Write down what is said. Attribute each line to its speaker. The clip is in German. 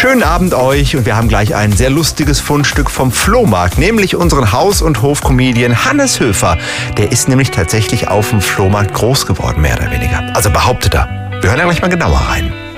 Speaker 1: Schönen Abend euch und wir haben gleich ein sehr lustiges Fundstück vom Flohmarkt, nämlich unseren Haus- und Hof-Comedian Hannes Höfer. Der ist nämlich tatsächlich auf dem Flohmarkt groß geworden, mehr oder weniger. Also behauptet er. Wir hören ja gleich mal genauer rein.